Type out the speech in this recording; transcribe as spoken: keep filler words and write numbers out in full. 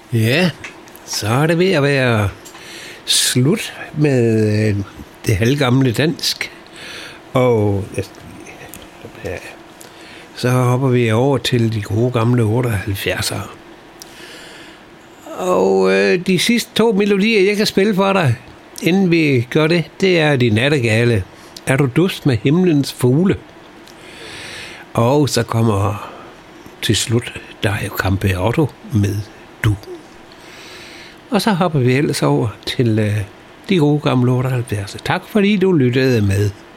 Ja, så er det ved at være slut med øh, det halvgamle dansk. Og ja, så hopper vi over til de gode gamle otteoghalvfjerdsere. Og øh, de sidste to melodier, jeg kan spille for dig, inden vi gør det, det er De Nattergale. Er du dus med himlens fugle? Og så kommer til slut, der er jo Campe Otto med Du. Og så hopper vi ellers over til øh, de gode gamle otteoghalvfjerdsere. Tak fordi du lyttede med.